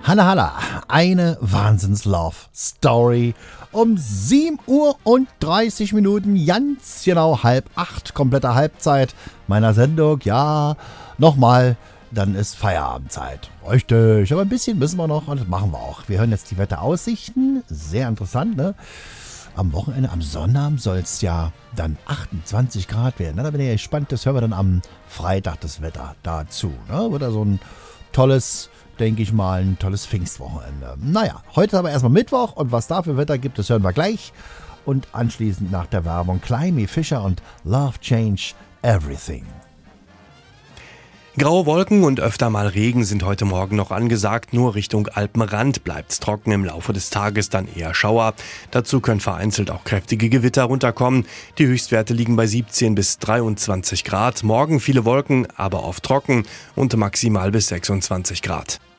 Hanna Halla, eine Wahnsinns-Love-Story. Um 7:30 Uhr, ganz genau 7:30, komplette Halbzeit meiner Sendung. Ja, nochmal, dann ist Feierabendzeit. Richtig, aber ein bisschen müssen wir noch und das machen wir auch. Wir hören jetzt die Wetteraussichten. Sehr interessant, ne? Am Wochenende, am Sonnabend soll es ja dann 28 Grad werden. Da bin ich gespannt, das hören wir dann am Freitag das Wetter dazu. Ne? Wird da so ein tolles, denke ich mal, ein tolles Pfingstwochenende. Naja, heute aber erstmal Mittwoch und was da für Wetter gibt, das hören wir gleich. Und anschließend nach der Werbung Climby Fisher und Love Change Everything. Graue Wolken und öfter mal Regen sind heute Morgen noch angesagt. Nur Richtung Alpenrand bleibt's trocken, im Laufe des Tages dann eher Schauer. Dazu können vereinzelt auch kräftige Gewitter runterkommen. Die Höchstwerte liegen bei 17 bis 23 Grad. Morgen viele Wolken, aber oft trocken und maximal bis 26 Grad.